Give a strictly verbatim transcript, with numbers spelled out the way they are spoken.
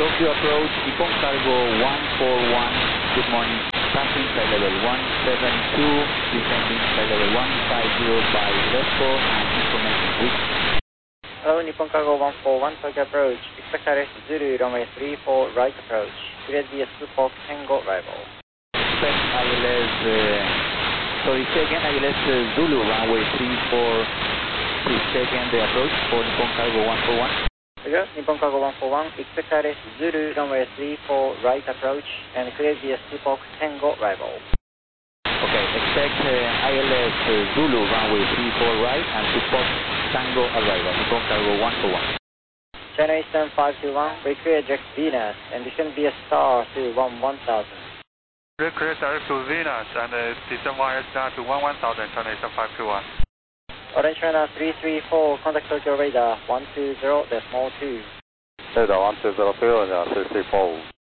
Tokyo approach, Nippon Cargo one four one, good morning, passing flight level one seven two, descending flight level one five zero by Resco and information reach. Hello, Nippon Cargo one four one, Tokyo approach, expect I L S Zulu, runway three four, right approach, cleared via Support Tango arrival. Expect I L S, uh, sorry, say again, I L S uh, Zulu, runway three four, please say again the approach for Nippon Cargo one four one. Yes, Nippon Cargo one four one, expect I L S Zulu, runway three four, right approach, and cleared via Support Tango arrival. Okay, expect uh, I L S uh, Zulu, runway three four right, and Support Tango arrival, Nippon Cargo one four one. China Eastern five two one, reclear Jet Venus, and descend via Star to one one thousand. Reclear direct to Venus, and uh, descend via Star to one one thousand, China Eastern five two one. Orange China three three four, contact Tokyo radar one two zero decimal two. Radar one two zero two, and uh, three three four.